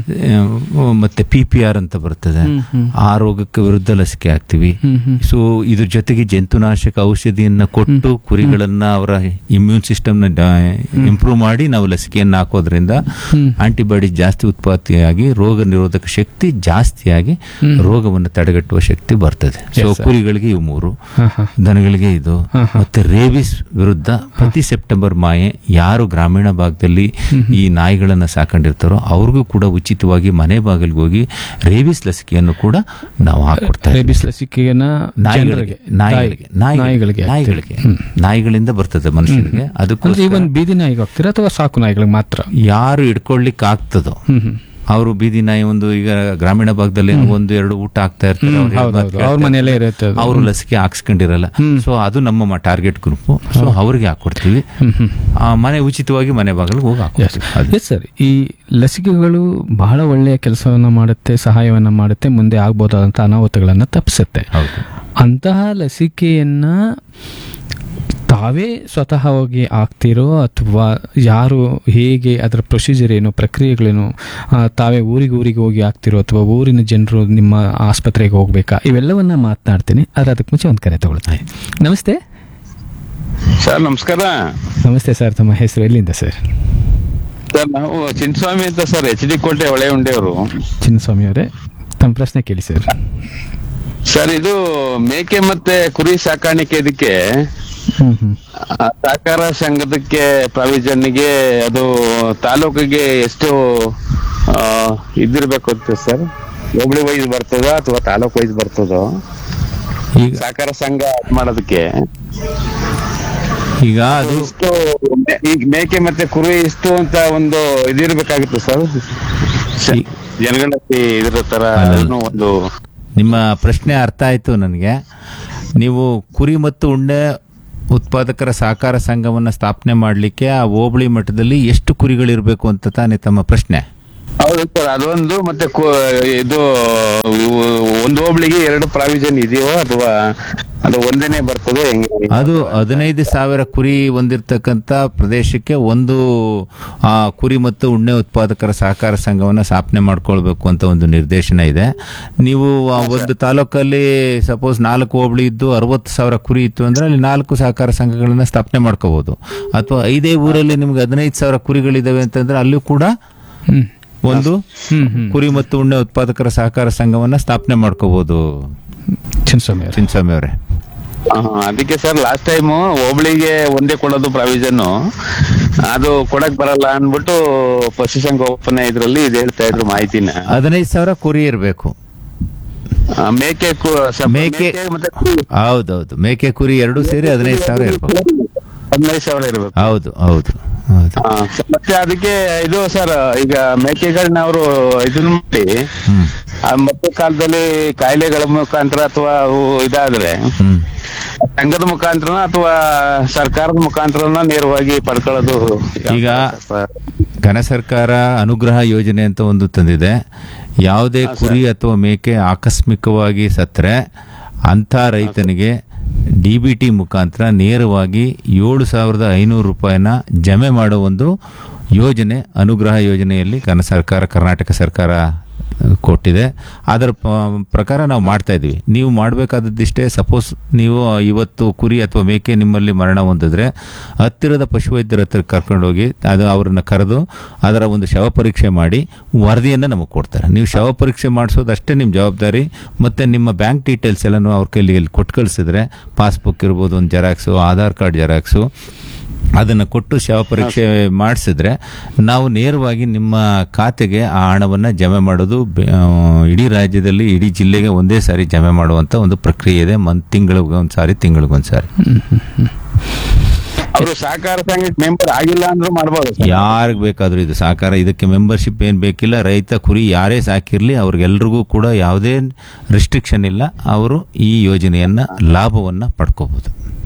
ಮತ್ತೆ ಪಿ ಪಿ ಆರ್ ಅಂತ ಬರ್ತದೆ, ಆ ರೋಗಕ್ಕೆ ವಿರುದ್ಧ ಲಸಿಕೆ ಹಾಕ್ತಿವಿ. ಸೊ ಇದ್ರ ಜೊತೆಗೆ ಜಂತುನಾಶಕ ಔಷಧಿಯನ್ನ ಕೊಟ್ಟು ಕುರಿಗಳನ್ನ ಅವರ ಇಮ್ಯೂನ್ ಸಿಸ್ಟಮ್ ನ ಇಂಪ್ರೂವ್ ಮಾಡಿ ನಾವು ಲಸಿಕೆಯನ್ನ ಹಾಕೋದ್ರಿಂದ ಆಂಟಿಬಾಡಿ ಜಾಸ್ತಿ ಉತ್ಪತ್ತಿಯಾಗಿ ರೋಗ ನಿರೋಧಕ ಶಕ್ತಿ ಜಾಸ್ತಿಯಾಗಿ ರೋಗವನ್ನು ತಡೆಗಟ್ಟುವ ಶಕ್ತಿ ಬರ್ತದೆ. ಸೊ ಕುರಿಗಳಿಗೆ ಇವು ಮೂರು, ದನಗಳಿಗೆ ಇದು. ಮತ್ತೆ ರೇಬಿಸ್ ವಿರುದ್ಧ ಪ್ರತಿ ಸೆಪ್ಟೆಂಬರ್ ಮಾಯೆ ಯಾರು ಗ್ರಾಮೀಣ ಭಾಗದಲ್ಲಿ ಈ ನಾಯಿಗಳನ್ನ ಸಾಕೊಂಡಿರ್ತಾರೋ ಅವ್ರಿಗೂ ಕೂಡ ಉಚಿತವಾಗಿ ಮನೆ ಬಾಗಿಲಿಗೆ ಹೋಗಿ ರೇಬಿಸ್ ಲಸಿಕೆಯನ್ನು ಕೂಡ ನಾವು ಹಾಕೊಡ್ತೇವೆ. ರೇಬಿಸ್ ಲಸಿಕೆಯನ್ನ ನಾಯಿಗಳಿಗೆ ನಾಯಿಗಳಿಗೆ ನಾಯಿಗಳಿಗೆ ನಾಯಿಗಳಿಗೆ ನಾಯಿಗಳಿಂದ ಬರ್ತದೆ ಮನುಷ್ಯನಿಗೆ. ಅದಕ್ಕೋಸ್ಕರ ಬೀದಿ ನಾಯಿಗೆ ಹಾಕ್ತೀರಾ ಅಥವಾ ಸಾಕು ನಾಯಿಗಳಿಗೆ ಮಾತ್ರ? ಯಾರು ಇಟ್ಕೊಳ್ಲಿಕ್ಕೆ ಆಗ್ತದೋ ಅವರು ಬೀದಿ ನಾಯಿ ಒಂದು ಈಗ ಗ್ರಾಮೀಣ ಭಾಗದಲ್ಲಿ ಒಂದು ಎರಡು ಊಟ ಆಗ್ತಾ ಇರ್ತಾರೆ, ಅವ್ರ ಮನೆಯಲ್ಲೇ ಇರುತ್ತೆ, ಅವರು ಲಸಿಕೆ ಹಾಕ್ಸ್ಕೊಂಡಿರಲ್ಲ. ಸೊ ಅದು ನಮ್ಮ ಟಾರ್ಗೆಟ್ ಗ್ರೂಪ್. ಸೊ ಅವ್ರಿಗೆ ಹಾಕೊಡ್ತೀವಿ, ಮನೆ ಉಚಿತವಾಗಿ ಮನೆ ಬಾಗಿಲಿಗೆ ಹೋಗಿ ಹಾಕ್ತೀವಿ. ಸರ್, ಈ ಲಸಿಕೆಗಳು ಬಹಳ ಒಳ್ಳೆಯ ಕೆಲಸವನ್ನ ಮಾಡುತ್ತೆ, ಸಹಾಯವನ್ನ ಮಾಡುತ್ತೆ, ಮುಂದೆ ಆಗ್ಬೋದಾದಂತ ಅನಾಹುತಗಳನ್ನ ತಪ್ಪಿಸುತ್ತೆ. ಅಂತಹ ಲಸಿಕೆಯನ್ನ ತಾವೇ ಸ್ವತಃ ಹೋಗಿ ಆಗ್ತಿರೋ ಅಥವಾ ಯಾರು, ಹೇಗೆ, ಅದರ ಪ್ರೊಸೀಜರ್ ಏನು, ಪ್ರಕ್ರಿಯೆಗಳೇನು, ತಾವೇ ಊರಿಗೆ ಊರಿಗೆ ಹೋಗಿ ಆಗ್ತಿರೋ ಅಥವಾ ಊರಿನ ಜನರು ನಿಮ್ಮ ಆಸ್ಪತ್ರೆಗೆ ಹೋಗ್ಬೇಕಾ, ಇವೆಲ್ಲವನ್ನ ಮಾತನಾಡ್ತೀನಿ. ಆದರೆ ಅದಕ್ಕೆ ಮುಂಚೆ ಒಂದು ಕರೆ ತಗೊಳ್ತೀನಿ. ನಮಸ್ತೆ ಸರ್. ನಮಸ್ಕಾರ. ನಮಸ್ತೆ ಸರ್, ತಮ್ಮ ಹೆಸರು, ಎಲ್ಲಿಂದ ಸರ್? ಸರ್ ನಾವು ಚಿನ್ನಸ್ವಾಮಿ ಅಂತ ಸರ್, ಎಚ್ ಡಿ ಕೋಟೆ ಹೊಳೆ ಉಂಡೆಯವರು. ಚಿನ್ನಸ್ವಾಮಿ ಅವರೇ, ತಮ್ಮ ಪ್ರಶ್ನೆ ಕೇಳಿ ಸರ್. ಸರ್, ಇದು ಮೇಕೆ ಮತ್ತೆ ಕುರಿ ಸಾಕಾಣಿಕೆ ಇದಕ್ಕೆ ಸಹಕಾರ ಸಂಘದಕ್ಕೆ ಪ್ರಾವಿಷನ್ಗೆ ಅದು ತಾಲೂಕಿಗೆ ಎಷ್ಟು ಇದಿರ್ಬೇಕು ಅಂತ ಸರ್? ಹೋಬಳಿ ವೈಸ್ ಬರ್ತದ ಅಥವಾ ತಾಲೂಕ್ ವೈಸ್ ಬರ್ತದೋ ಈಗ ಸಹಕಾರ ಸಂಘ ಮಾಡೋದಕ್ಕೆ? ಈಗ ಅದು ಈಗ ಮೇಕೆ ಮತ್ತೆ ಕುರಿ ಇಷ್ಟು ಅಂತ ಒಂದು ಇದಿರ್ಬೇಕಾಗುತ್ತೆ ಸರ್, ಜನಗಳಲ್ಲಿ ಇದ್ರ ತರ ಒಂದು. ನಿಮ್ಮ ಪ್ರಶ್ನೆ ಅರ್ಥ ಆಯ್ತು ನನಗೆ. ನೀವು ಕುರಿ ಮತ್ತು ಉಣ್ಣೆ ಉತ್ಪಾದಕರ ಸಹಕಾರ ಸಂಘವನ್ನ ಸ್ಥಾಪನೆ ಮಾಡಲಿಕ್ಕೆ ಆ ಹೋಬಳಿ ಮಟ್ಟದಲ್ಲಿ ಎಷ್ಟು ಕುರಿಗಳಿರ್ಬೇಕು ಅಂತ ತಾನೇ ತಮ್ಮ ಪ್ರಶ್ನೆ? ಹೌದು ಸರ್, ಅದೊಂದು ಮತ್ತೆ ಕೊ- ಇದು ಇವು ಒಂದು ಹೋಬಳಿಗೆ ಎರಡು ಪ್ರಾವಿಷನ್ ಇದೆಯೋ ಅಥವಾ ಅದು ಒಂದೇನೆ ಬರ್ತದೆ ಹೆಂಗೆ? ಅದು ಹದಿನೈದು ಸಾವಿರ ಕುರಿ ಹೊಂದಿರತಕ್ಕಂಥ ಪ್ರದೇಶಕ್ಕೆ ಒಂದು ಆ, ಕುರಿ ಮತ್ತು ಉಣ್ಣೆ ಉತ್ಪಾದಕರ ಸಹಕಾರ ಸಂಘವನ್ನು ಸ್ಥಾಪನೆ ಮಾಡ್ಕೊಳ್ಬೇಕು ಅಂತ ಒಂದು ನಿರ್ದೇಶನ ಇದೆ. ನೀವು ಆ ಒಂದು ತಾಲೂಕಲ್ಲಿ ಸಪೋಸ್ ನಾಲ್ಕು ಹೋಬಳಿ ಇದ್ದು ಅರವತ್ತು ಸಾವಿರ ಕುರಿ ಇತ್ತು ಅಂದ್ರೆ ಅಲ್ಲಿ ನಾಲ್ಕು ಸಹಕಾರ ಸಂಘಗಳನ್ನ ಸ್ಥಾಪನೆ ಮಾಡ್ಕೋಬಹುದು. ಅಥವಾ ಐದೇ ಊರಲ್ಲಿ ನಿಮ್ಗೆ ಹದಿನೈದು ಸಾವಿರ ಕುರಿಗಳಿದಾವೆ ಅಂತಂದ್ರೆ ಅಲ್ಲೂ ಕೂಡ ಹ್ಮ್ ಒಂದು ಹ್ಮ್ ಹ್ಮ್ ಕುರಿ ಮತ್ತು ಉಣ್ಣೆ ಉತ್ಪಾದಕರ ಸಹಕಾರ ಸಂಘವನ್ನ ಸ್ಥಾಪನೆ ಮಾಡ್ಕೋಬಹುದು. ಚಿನ್ನಸ್ವಾಮಿ ಅವರೇ. ಚಿನ್ನಸ್ವಾಮಿ ಅವರೇ, ಹಾ, ಅದಕ್ಕೆ ಸರ್ ಲಾಸ್ಟ್ ಟೈಮ್ ಹೋಬಳಿಗೆ ಒಂದೇ ಕೊಡೋದು ಪ್ರಾವಿಷನ್ ಅದು ಕೊಡಕ್ ಬರಲ್ಲ ಅನ್ಬಿಟ್ಟು ಪಶುಸಂಗೋಪನೆ ಇದ್ರಲ್ಲಿ ಇದು ಹೇಳ್ತಾ ಇದ್ರು ಮಾಹಿತಿನ. ಹದಿನೈದು ಸಾವಿರ ಕುರಿ ಇರಬೇಕು. ಆ, ಮೇಕೆ ಕು- ಸ- ಮೇಕೆ ಮತ್ತೆ ಕುರಿ ಹೌದೌದು, ಮೇಕೆ ಕುರಿ ಎರಡು ಸೇರಿ ಹದಿನೈದು ಸಾವಿರ ಇರ್ಬೇಕು. ಹದಿನೈದು ಸಾವಿರ ಇರ್ಬೇಕು. ಹೌದು ಹೌದು ಹೌದು. ಆ, ಮತ್ತೆ ಅದಕ್ಕೆ ಇದು ಸರ್, ಈಗ ಮೇಕೆಗಳನ್ನ ಅವರು ಇದನ್ನ ಮಾಡಿ ಹ್ಮ್ ಆ ಮತ್ತೆ ಕಾಲದಲ್ಲಿ ಕಾಯಿಲೆಗಳ ಮುಖಾಂತರ ಅಥವಾ ಅವು ಇದಾದ್ರೆ ಹ್ಮ್ ಸಂಘದ ಮುಖಾಂತರನ ಅಥವಾ ಸರ್ಕಾರದ ಮುಖಾಂತರನ ನೇರವಾಗಿ ಪಡ್ಕೊಳ್ಳೋದು ಈಗ ಘನ ಸರ್ಕಾರ ಅನುಗ್ರಹ ಯೋಜನೆ ಅಂತ ಒಂದು ತಂದಿದೆ. ಯಾವುದೇ ಕುರಿ ಅಥವಾ ಮೇಕೆ ಆಕಸ್ಮಿಕವಾಗಿ ಸತ್ತರೆ ಅಂಥ ರೈತನಿಗೆ ಡಿ ಬಿ ಟಿ ಮುಖಾಂತರ ನೇರವಾಗಿ ಏಳು ಸಾವಿರದ ಐನೂರು ರೂಪಾಯಿನ ಜಮೆ ಮಾಡೋ ಒಂದು ಯೋಜನೆ ಅನುಗ್ರಹ ಯೋಜನೆಯಲ್ಲಿ ಘನ ಸರ್ಕಾರ, ಕರ್ನಾಟಕ ಸರ್ಕಾರ ಕೊಟ್ಟಿದೆ. ಅದರ ಪ- ಪ್ರಕಾರ ನಾವು ಮಾಡ್ತಾ ಇದ್ದೀವಿ. ನೀವು ಮಾಡಬೇಕಾದದ್ದಿಷ್ಟೇ, ಸಪೋಸ್ ನೀವು ಇವತ್ತು ಕುರಿ ಅಥವಾ ಮೇಕೆ ನಿಮ್ಮಲ್ಲಿ ಮರಣ ಹೊಂದಿದ್ರೆ ಹತ್ತಿರದ ಪಶುವೈದ್ಯರ ಹತ್ರ ಕರ್ಕೊಂಡೋಗಿ ಅದು ಅವ್ರನ್ನ ಕರೆದು ಅದರ ಒಂದು ಶವ ಪರೀಕ್ಷೆ ಮಾಡಿ ವರದಿಯನ್ನು ನಮಗೆ ಕೊಡ್ತಾರೆ. ನೀವು ಶವ ಪರೀಕ್ಷೆ ಮಾಡಿಸೋದು ಅಷ್ಟೇ ನಿಮ್ಮ ಜವಾಬ್ದಾರಿ. ಮತ್ತು ನಿಮ್ಮ ಬ್ಯಾಂಕ್ ಡೀಟೇಲ್ಸ್ ಎಲ್ಲನೂ ಅವ್ರ ಕೈಲಿ ಇಲ್ಲಿ ಕೊಟ್ಟು ಕಳಿಸಿದ್ರೆ, ಪಾಸ್ಬುಕ್ ಇರ್ಬೋದು, ಒಂದು ಜೆರಾಕ್ಸು, ಆಧಾರ್ ಕಾರ್ಡ್ ಜೆರಾಕ್ಸು, ಅದನ್ನು ಕೊಟ್ಟು ಶವ ಪರೀಕ್ಷೆ ಮಾಡಿಸಿದ್ರೆ ನಾವು ನೇರವಾಗಿ ನಿಮ್ಮ ಖಾತೆಗೆ ಆ ಹಣವನ್ನು ಜಮೆ ಮಾಡೋದು ಬೆ- ಆ, ಇಡೀ ರಾಜ್ಯದಲ್ಲಿ ಇಡೀ ಜಿಲ್ಲೆಗೆ ಒಂದೇ ಸಾರಿ ಜಮೆ ಮಾಡುವಂಥ ಒಂದು ಪ್ರಕ್ರಿಯೆ ಇದೆ. ಮನ್ ತಿಂಗಳಿಗೆ ಒಂದು ಸಾರಿ, ತಿಂಗಳಿಗೊಂದು ಸಾರಿ. ಅವರು ಸಹಕಾರ ಸಂಘಕ್ಕೆ ಮೆಂಬರ್ ಆಗಿಲ್ಲ ಅಂದ್ರೂ ಮಾಡ್ಬೋದು ಸರ್. ಯಾರಿಗೆ ಬೇಕಾದರೂ ಇದು ಸಹಕಾರ, ಇದಕ್ಕೆ ಮೆಂಬರ್ಶಿಪ್ ಏನು ಬೇಕಿಲ್ಲ. ರೈತ ಕುರಿ ಯಾರೇ ಸಾಕಿರಲಿ ಅವ್ರಿಗೆಲ್ರಿಗೂ ಕೂಡ ಯಾವುದೇ ರಿಸ್ಟ್ರಿಕ್ಷನ್ ಇಲ್ಲ. ಅವರು ಈ ಯೋಜನೆಯನ್ನು ಲಾಭವನ್ನು ಪಡ್ಕೋಬಹುದು.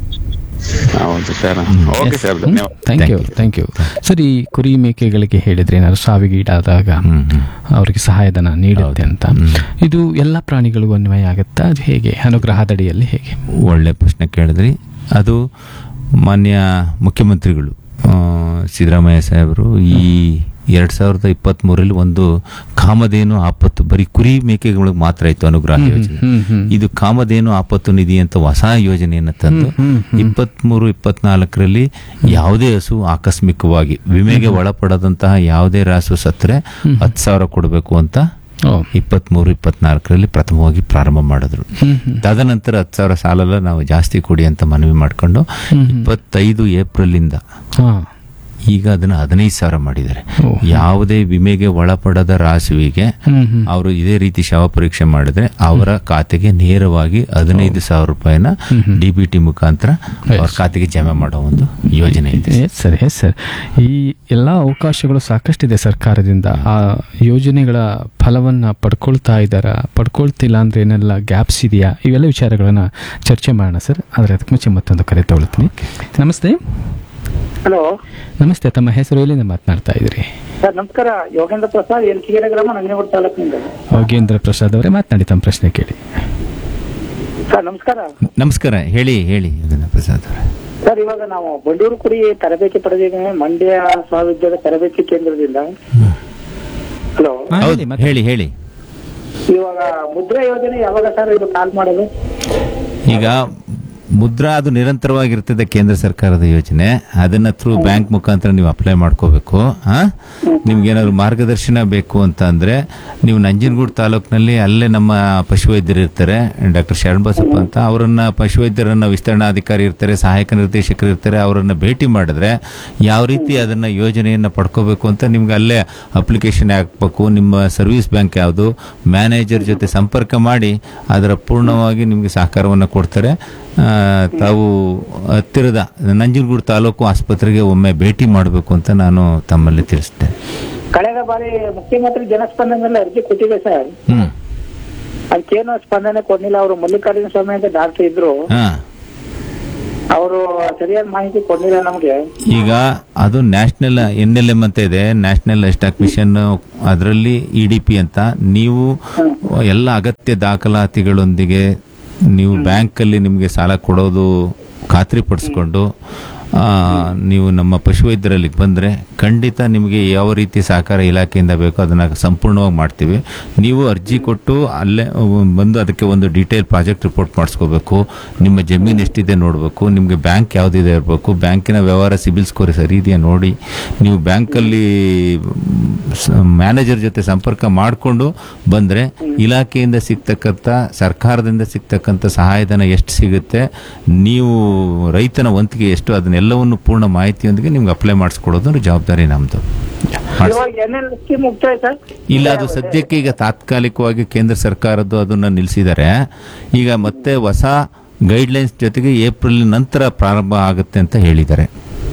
ಹೌದು ಸರ್. ಓಕೆ ಸರ್, ಧನ್ಯವಾದ. Thank you thank you sir. ಈ ಕುರಿ ಮೇಕೆಗಳಿಗೆ ಹೇಳಿದ್ರೆ ಏನಾದ್ರು ಸಾವಿಗೀಡಾದಾಗ ಹ್ಮ್ ಹ್ಮ್. ಅವರಿಗೆ ಸಹಾಯಧನ ನೀಡುತ್ತೆ ಅಂತ, ಇದು ಎಲ್ಲ ಪ್ರಾಣಿಗಳಿಗೂ ಅನ್ವಯ ಆಗುತ್ತಾ? ಅದು ಹೇಗೆ ಅನುಗ್ರಹದಡಿಯಲ್ಲಿ ಹೇಗೆ? ಒಳ್ಳೆ ಪ್ರಶ್ನೆ ಕೇಳಿದ್ರಿ. ಅದು ಮಾನ್ಯ ಮುಖ್ಯಮಂತ್ರಿಗಳು ಆ, ಸಿದ್ದರಾಮಯ್ಯ ಸಾಹೇಬರು ಈ ಎರಡ್ ಸಾವಿರದ ಇಪ್ಪತ್ತ್ ಮೂರಲ್ಲಿ ಒಂದು ಕಾಮಧೇನು ಆಪತ್ತು, ಬರೀ ಕುರಿ ಮೇಕೆಗಳಿಗೆ ಮಾತ್ರ ಇತ್ತು ಅನುಗ್ರಹ ಯೋಜನೆ. ಹ್ಮ್ ಹ್ಮ್ ಇದು ಕಾಮಧೇನು ಆಪತ್ತು ನಿಧಿ ಅಂತ ಹೊಸ ಯೋಜನೆಯನ್ನು ತಂದು ಹ್ಮ್ ಹ್ಮ್ ಇಪ್ಪತ್ಮೂರು ಇಪ್ಪತ್ನಾಲ್ಕರಲ್ಲಿ ಯಾವುದೇ ಹಸು ಆಕಸ್ಮಿಕವಾಗಿ ವಿಮೆಗೆ ಒಳಪಡದಂತಹ ಯಾವುದೇ ರಾಸು ಸತ್ತರೆ ಹತ್ತು ಸಾವಿರ ಕೊಡಬೇಕು ಅಂತ ಓ ಇಪ್ಪತ್ಮೂರು ಇಪ್ಪತ್ನಾಲ್ಕರಲ್ಲಿ ಪ್ರಥಮವಾಗಿ ಪ್ರಾರಂಭ ಮಾಡಿದ್ರು. ಹ್ಮ್ ಹ್ಮ್ ತದನಂತರ ಹತ್ತು ಸಾವಿರ ಸಾಲಲ್ಲ, ನಾವು ಜಾಸ್ತಿ ಕೊಡಿ ಅಂತ ಮನವಿ ಮಾಡಿಕೊಂಡು ಇಪ್ಪತ್ತೈದು ಏಪ್ರಿಲ್ ಇಂದ ಹಾ ಈಗ ಅದನ್ನ ಹದಿನೈದು ಸಾವಿರ ಮಾಡಿದ್ದಾರೆ. ಓ. ಯಾವುದೇ ವಿಮೆಗೆ ಒಳಪಡದ ರಾಸುವಿಗೆ ಹ್ಮ್ ಹ್ಮ್ ಅವರು ಇದೇ ರೀತಿ ಶವ ಪರೀಕ್ಷೆ ಮಾಡಿದ್ರೆ ಅವರ ಖಾತೆಗೆ ನೇರವಾಗಿ ಹದಿನೈದು ಸಾವಿರ ರೂಪಾಯಿನ ಡಿ ಬಿ ಟಿ ಮುಖಾಂತರ ಅವ್ರ ಖಾತೆಗೆ ಜಮೆ ಮಾಡೋ ಒಂದು ಯೋಜನೆ ಇದೆ. ಎಸ್ ಸರ್ ಎಸ್ ಸರ್ ಈ ಎಲ್ಲ ಅವಕಾಶಗಳು ಸಾಕಷ್ಟಿದೆ ಸರ್ಕಾರದಿಂದ. ಆ ಯೋಜನೆಗಳ ಫಲವನ್ನ ಪಡ್ಕೊಳ್ತಾ ಇದ್ದಾರಾ, ಪಡ್ಕೊಳ್ತಿಲ್ಲ ಅಂದ್ರೆ ಏನೆಲ್ಲ ಗ್ಯಾಪ್ಸ್ ಇದೆಯಾ, ಇವೆಲ್ಲ ವಿಚಾರಗಳನ್ನ ಚರ್ಚೆ ಮಾಡೋಣ ಸರ್. ಆದರೆ ಅದಕ್ಕೆ ಮುಂಚೆ ಮತ್ತೊಂದು ಕರೆ ತಗೊಳ್ತೀನಿ. ನಮಸ್ತೆ. ಹಲೋ ನಮಸ್ತೆ, ತಮ್ಮ ಹೆಸರು ಎಲ್ಲಿಂದ ಮಾತನಾಡ್ತಾ ಇದ್ರಿ? ಸರ್ ನಮಸ್ಕಾರ. ಯೋಗೇಂದ್ರ ಪ್ರಸಾದ್, ಎಲ್ಕಿಗೆರೆ ಗ್ರಾಮ, ನಂಜನಗೂಡು ತಾಲೂಕಿನಿಂದ. ಯೋಗೇಂದ್ರ ಪ್ರಸಾದ್ ಅವರೇ ಮಾತನಾಡಿ, ತಮ್ಮ ಪ್ರಶ್ನೆ ಕೇಳಿ. ಸರ್ ನಮಸ್ಕಾರ. ನಮಸ್ಕಾರ, ಹೇಳಿ ಹೇಳಿ ಯೋಗೇಂದ್ರ ಪ್ರಸಾದ್ ಅವರೇ. ಸರ್ ಇವಾಗ ನಾವು ಬಂಡೂರು ಕುರಿ ತರಬೇತಿ ಪಡೆದಿದ್ದೇವೆ ಮಂಡ್ಯ ಮಹಾವಿದ್ಯಾಲಯ ತರಬೇತಿ ಕೇಂದ್ರದಿಂದ. ಹಲೋ, ಹಾ, ಹೌದು, ಹೇಳಿ, ಮಾತಾಡಿ. ಹೇಳಿ ಹೇಳಿ. ಇವಾಗ ಮುದ್ರಾ ಯೋಜನೆ ಯಾವಾಗ ಸರ್ ಇದು ಕಾಲ್ ಮಾಡೋದು? ಈಗ ಮುದ್ರಾ ಅದು ನಿರಂತರವಾಗಿರ್ತದೆ, ಕೇಂದ್ರ ಸರ್ಕಾರದ ಯೋಜನೆ. ಅದನ್ನ ಥ್ರೂ ಬ್ಯಾಂಕ್ ಮುಖಾಂತರ ನೀವು ಅಪ್ಲೈ ಮಾಡ್ಕೋಬೇಕು. ನಿಮ್ಗೇನಾದ್ರು ಮಾರ್ಗದರ್ಶನ ಬೇಕು ಅಂತ ಅಂದ್ರೆ ನೀವು ನಂಜನಗೂಡು ತಾಲೂಕಿನಲ್ಲಿ ಅಲ್ಲೇ ನಮ್ಮ ಪಶುವೈದ್ಯರು ಇರ್ತಾರೆ, ಡಾಕ್ಟರ್ ಶರಣಬಸಪ್ಪ ಅಂತ. ಅವರನ್ನ ಪಶುವೈದ್ಯರನ್ನ ವಿಸ್ತರಣಾಧಿಕಾರಿ ಇರ್ತಾರೆ, ಸಹಾಯಕ ನಿರ್ದೇಶಕರು ಇರ್ತಾರೆ. ಅವರನ್ನ ಭೇಟಿ ಮಾಡಿದ್ರೆ ಯಾವ ರೀತಿ ಅದನ್ನ ಯೋಜನೆಯನ್ನ ಪಡ್ಕೋಬೇಕು ಅಂತ ನಿಮ್ಗೆ ಅಲ್ಲೇ ಅಪ್ಲಿಕೇಶನ್ ಹಾಕ್ಬೇಕು. ನಿಮ್ಮ ಸರ್ವಿಸ್ ಬ್ಯಾಂಕ್ ಯಾವುದು, ಮ್ಯಾನೇಜರ್ ಜೊತೆ ಸಂಪರ್ಕ ಮಾಡಿ ಅದರ ಪೂರ್ಣವಾಗಿ ನಿಮಗೆ ಸಹಕಾರವನ್ನು ಕೊಡ್ತಾರೆ. ಆ, ತಾವು ಹತ್ತಿರದ ನಂಜನಗೂಡು ತಾಲೂಕು ಆಸ್ಪತ್ರೆಗೆ ಒಮ್ಮೆ ಭೇಟಿ ಮಾಡಬೇಕು ಅಂತ ನಾನು ತಮ್ಮಲ್ಲಿ ತಿಳಿಸ್ತೇನೆ. ಕಳೆದ ಬಾರಿ ಮುಖ್ಯಮಂತ್ರಿ ಜನಸ್ಪಂದನದಲ್ಲಿ ಅರ್ಜಿ ಕೊಟ್ಟಿದೆ ಸರ್. ಹ್ಮ್ ಅದಕ್ಕೇನು ಸ್ಪಂದನೆ ಕೊಡ್ಲಿಲ್ಲ. ಅವರು ಮಲ್ಲಿಕಾರ್ಜುನ ಸ್ವಾಮಿ ಅಂತ ಡಾಕ್ಟರ್ ಇದ್ರು, ಹಾ ಅವರು ಸರಿಯಾದ ಮಾಹಿತಿ ಕೊಡ್ಲಿಲ್ಲ ನಮ್ಗೆ. ಈಗ ಅದು ನ್ಯಾಷನಲ್ ಎನ್ ಎಲ್ ಎಂ ಅಂತ ಇದೆ, ನ್ಯಾಷನಲ್ ಸ್ಟಾಕ್ ಮಿಷನ್, ಅದರಲ್ಲಿ ಇ ಡಿ ಪಿ ಅಂತ. ನೀವು ಎಲ್ಲ ಅಗತ್ಯ ದಾಖಲಾತಿಗಳೊಂದಿಗೆ ನೀವು ಬ್ಯಾಂಕಲ್ಲಿ ನಿಮಗೆ ಸಾಲ ಕೊಡೋದು ಖಾತ್ರಿಪಡಿಸ್ಕೊಂಡು ನೀವು ನಮ್ಮ ಪಶುವೈದ್ಯರಲ್ಲಿ ಬಂದರೆ ಖಂಡಿತ ನಿಮಗೆ ಯಾವ ರೀತಿ ಸಹಕಾರ ಇಲಾಖೆಯಿಂದ ಬೇಕೋ ಅದನ್ನು ಸಂಪೂರ್ಣವಾಗಿ ಮಾಡ್ತೀವಿ. ನೀವು ಅರ್ಜಿ ಕೊಟ್ಟು ಅಲ್ಲೇ ಬಂದು ಅದಕ್ಕೆ ಒಂದು ಡೀಟೇಲ್ ಪ್ರಾಜೆಕ್ಟ್ ರಿಪೋರ್ಟ್ ಮಾಡಿಸ್ಕೋಬೇಕು. ನಿಮ್ಮ ಜಮೀನು ಎಷ್ಟಿದೆ ನೋಡಬೇಕು, ನಿಮಗೆ ಬ್ಯಾಂಕ್ ಯಾವುದಿದೆ ಇರಬೇಕು, ಬ್ಯಾಂಕಿನ ವ್ಯವಹಾರ ಸಿಬಿಲ್ ಸ್ಕೋರ್ ಸರಿ ಇದೆಯಾ ನೋಡಿ. ನೀವು ಬ್ಯಾಂಕಲ್ಲಿ ಮ್ಯಾನೇಜರ್ ಜೊತೆ ಸಂಪರ್ಕ ಮಾಡಿಕೊಂಡು ಬಂದರೆ ಇಲಾಖೆಯಿಂದ ಸಿಗ್ತಕ್ಕಂಥ, ಸರ್ಕಾರದಿಂದ ಸಿಗ್ತಕ್ಕಂಥ ಸಹಾಯಧನ ಎಷ್ಟು ಸಿಗುತ್ತೆ, ನೀವು ರೈತನ ವಂತಿಗೆ ಎಷ್ಟು, ಅದನ್ನೆಲ್ಲವನ್ನು ಪೂರ್ಣ ಮಾಹಿತಿಯೊಂದಿಗೆ ನಿಮ್ಗೆ ಅಪ್ಲೈ ಮಾಡಿಸ್ಕೊಡೋದು ಜವಾಬ್ದಾರಿ ನಮ್ದು. ಇಲ್ಲ, ಅದು ಸದ್ಯಕ್ಕೆ ಈಗ ತಾತ್ಕಾಲಿಕವಾಗಿ ಕೇಂದ್ರ ಸರ್ಕಾರದ್ದು ಅದನ್ನ ನಿಲ್ಲಿಸಿದ್ದಾರೆ. ಈಗ ಮತ್ತೆ ಹೊಸ ಗೈಡ್ಲೈನ್ಸ್ ಜೊತೆಗೆ ಏಪ್ರಿಲ್ ನಂತರ ಪ್ರಾರಂಭ ಆಗುತ್ತೆ ಅಂತ ಹೇಳಿದ್ದಾರೆ.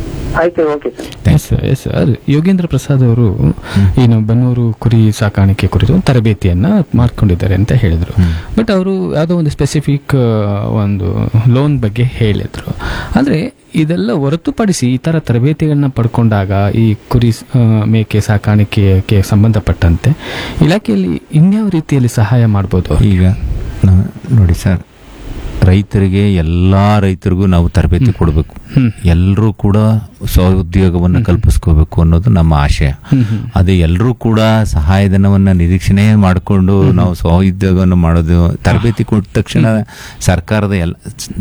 ಸರ್, ಯೋಗೇಂದ್ರ ಪ್ರಸಾದ್ ಅವರು ಏನು ಬನ್ನೂರು ಕುರಿ ಸಾಕಾಣಿಕೆ ಕುರಿತು ತರಬೇತಿಯನ್ನ ಮಾಡ್ಕೊಂಡಿದ್ದಾರೆ ಅಂತ ಹೇಳಿದ್ರು. ಬಟ್ ಅವರು ಯಾವುದೋ ಒಂದು ಸ್ಪೆಸಿಫಿಕ್ ಒಂದು ಲೋನ್ ಬಗ್ಗೆ ಹೇಳಿದ್ರು. ಅಂದ್ರೆ ಇದೆಲ್ಲ ಹೊರತುಪಡಿಸಿ ಈ ತರ ತರಬೇತಿಗಳನ್ನ ಪಡ್ಕೊಂಡಾಗ ಈ ಕುರಿ ಮೇಕೆ ಸಾಕಾಣಿಕೆಗೆ ಸಂಬಂಧಪಟ್ಟಂತೆ ಇಲಾಖೆಯಲ್ಲಿ ಇನ್ಯಾವ ರೀತಿಯಲ್ಲಿ ಸಹಾಯ ಮಾಡ್ಬೋದು? ಈಗ ನೋಡಿ ಸರ್, ರೈತರಿಗೆ ಎಲ್ಲಾ ರೈತರಿಗೂ ನಾವು ತರಬೇತಿ ಕೊಡಬೇಕು. ಎಲ್ಲರೂ ಕೂಡ ಸ್ವಉದ್ಯೋಗವನ್ನು ಕಲ್ಪಿಸ್ಕೋಬೇಕು ಅನ್ನೋದು ನಮ್ಮ ಆಶಯ. ಅದೇ ಎಲ್ಲರೂ ಕೂಡ ಸಹಾಯಧನವನ್ನ ನಿರೀಕ್ಷಣೆ ಮಾಡಿಕೊಂಡು ನಾವು ಸ್ವಉದ್ಯೋಗವನ್ನು ಮಾಡೋದು. ತರಬೇತಿ ಕೊಟ್ಟ ತಕ್ಷಣ ಸರ್ಕಾರದ ಎಲ್ಲ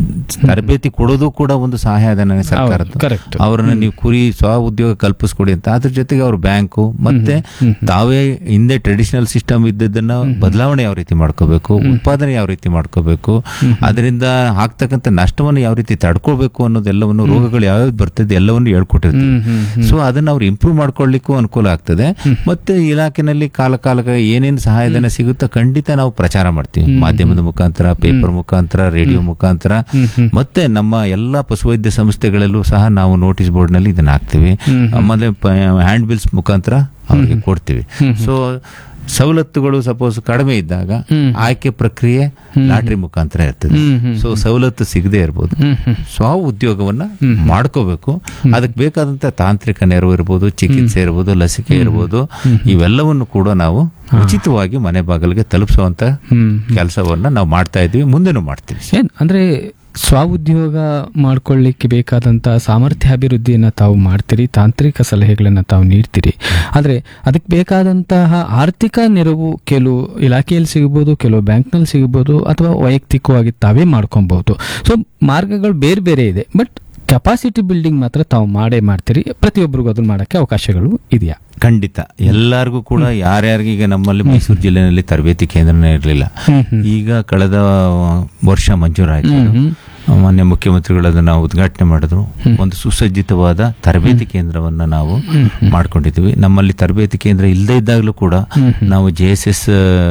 ತರಬೇತಿ ಕೊಡೋದು ಕೂಡ ಒಂದು ಸಹಾಯಧನ ಸರ್ಕಾರದ. ಅವರನ್ನ ನೀವು ಕುರಿ ಸ್ವ ಉದ್ಯೋಗ ಕಲ್ಪಿಸ್ಕೊಡಿ ಅಂತ. ಅದ್ರ ಜೊತೆಗೆ ಅವ್ರ ಬ್ಯಾಂಕು ಮತ್ತೆ ತಾವೇ ಹಿಂದೆ ಟ್ರೆಡಿಷನಲ್ ಸಿಸ್ಟಮ್ ಇದ್ದದನ್ನ ಬದಲಾವಣೆ ಯಾವ ರೀತಿ ಮಾಡ್ಕೋಬೇಕು, ಉತ್ಪಾದನೆ ಯಾವ ರೀತಿ ಮಾಡ್ಕೋಬೇಕು, ಅದರಿಂದ ಆಗ್ತಕ್ಕಂಥ ನಷ್ಟವನ್ನು ಯಾವ ರೀತಿ ತಡ್ಕೊಳ್ಬೇಕು ಅನ್ನೋದೆಲ್ಲವನ್ನು, ರೋಗಗಳು ಯಾವ್ಯಾವ್ದು ಬರ್ತದೆ ಎಲ್ಲವನ್ನು ಹೇಳ್ಕೊಟ್ಟಿರ್ತೀವಿ. ಸೊ ಅದನ್ನ ಅವ್ರು ಇಂಪ್ರೂವ್ ಮಾಡ್ಕೊಳ್ಳಿಕ್ಕೂ ಅನುಕೂಲ ಆಗ್ತದೆ. ಮತ್ತೆ ಇಲಾಖೆನಲ್ಲಿ ಕಾಲ ಕಾಲಕ್ಕೆ ಏನೇನು ಸಹಾಯಧನ ಸಿಗುತ್ತೋ ಖಂಡಿತ ನಾವು ಪ್ರಚಾರ ಮಾಡ್ತೀವಿ, ಮಾಧ್ಯಮದ ಮುಖಾಂತರ, ಪೇಪರ್ ಮುಖಾಂತರ, ರೇಡಿಯೋ ಮುಖಾಂತರ. ಮತ್ತೆ ನಮ್ಮ ಎಲ್ಲಾ ಪಶುವೈದ್ಯ ಸಂಸ್ಥೆಗಳಲ್ಲೂ ಸಹ ನಾವು ನೋಟಿಸ್ ಬೋರ್ಡ್ ನಲ್ಲಿ ಇದನ್ನ ಹಾಕ್ತಿವಿ. ಆಮೇಲೆ ಹ್ಯಾಂಡ್ ಬಿಲ್ಸ್ ಮುಖಾಂತರ ಅವ್ರಿಗೆ ಕೊಡ್ತೀವಿ. ಸೊ ಸವಲತ್ತುಗಳು ಸಪೋಸ್ ಕಡಿಮೆ ಇದ್ದಾಗ ಆಯ್ಕೆ ಪ್ರಕ್ರಿಯೆ ಲಾಟ್ರಿ ಮುಖಾಂತರ ಇರ್ತದೆ. ಸೊ ಸವಲತ್ತು ಸಿಗದೆ ಇರ್ಬೋದು, ಸ್ವ ಉದ್ಯೋಗವನ್ನ ಮಾಡ್ಕೋಬೇಕು. ಅದಕ್ಕೆ ಬೇಕಾದಂತ ತಾಂತ್ರಿಕ ನೆರವು ಇರ್ಬೋದು, ಚಿಕಿತ್ಸೆ ಇರ್ಬೋದು, ಲಸಿಕೆ ಇರ್ಬೋದು, ಇವೆಲ್ಲವನ್ನು ಕೂಡ ನಾವು ಉಚಿತವಾಗಿ ಮನೆ ಬಾಗಿಲಿಗೆ ತಲುಪಿಸುವಂತ ಕೆಲಸವನ್ನ ನಾವು ಮಾಡ್ತಾ ಇದ್ದೀವಿ, ಮುಂದೆನೂ ಮಾಡ್ತೀವಿ. ಏನ್ ಅಂದ್ರೆ ಸ್ವಉದ್ಯೋಗ ಮಾಡ್ಕೊಳ್ಳಿಕ್ಕೆ ಬೇಕಾದಂತಹ ಸಾಮರ್ಥ್ಯ ಅಭಿವೃದ್ಧಿಯನ್ನ ತಾವು ಮಾಡ್ತೀರಿ, ತಾಂತ್ರಿಕ ಸಲಹೆಗಳನ್ನ ತಾವು ನೀಡ್ತೀರಿ. ಆದ್ರೆ ಅದಕ್ಕೆ ಬೇಕಾದಂತಹ ಆರ್ಥಿಕ ನೆರವು ಕೆಲವು ಇಲಾಖೆಯಲ್ಲಿ ಸಿಗಬಹುದು, ಕೆಲವು ಬ್ಯಾಂಕ್ನಲ್ಲಿ ಸಿಗಬಹುದು, ಅಥವಾ ವೈಯಕ್ತಿಕವಾಗಿ ತಾವೇ ಮಾಡ್ಕೊಬಹುದು. ಸೊ ಮಾರ್ಗಗಳು ಬೇರೆ ಬೇರೆ ಇದೆ. ಬಟ್ ಕೆಪಾಸಿಟಿ ಬಿಲ್ಡಿಂಗ್ ಮಾತ್ರ ತಾವು ಮಾಡೇ ಮಾಡ್ತೀರಿ. ಪ್ರತಿಯೊಬ್ಬರಿಗೂ ಅದನ್ನ ಮಾಡಕ್ಕೆ ಅವಕಾಶಗಳು ಇದೆಯಾ? ಖಂಡಿತ. ಎಲ್ಲರಿಗೂ ಕೂಡ, ಯಾರ್ಯಾರಿಗೆ ಈಗ ನಮ್ಮಲ್ಲಿ ಮೈಸೂರು ಜಿಲ್ಲೆಯಲ್ಲಿ ತರಬೇತಿ ಕೇಂದ್ರನೇ ಇರಲಿಲ್ಲ. ಈಗ ಕಳೆದ ವರ್ಷ ಮಂಜೂರಾಯಿತು. ಮಾನ್ಯ ಮುಖ್ಯಮಂತ್ರಿಗಳು ಅದನ್ನ ಉದ್ಘಾಟನೆ ಮಾಡಿದ್ರು. ಒಂದು ಸುಸಜ್ಜಿತವಾದ ತರಬೇತಿ ಕೇಂದ್ರವನ್ನ ನಾವು ಮಾಡ್ಕೊಂಡಿದ್ದೀವಿ. ನಮ್ಮಲ್ಲಿ ತರಬೇತಿ ಕೇಂದ್ರ ಇಲ್ಲದೇ ಇದ್ದಾಗಲೂ ಕೂಡ ನಾವು ಜೆ ಎಸ್ ಎಸ್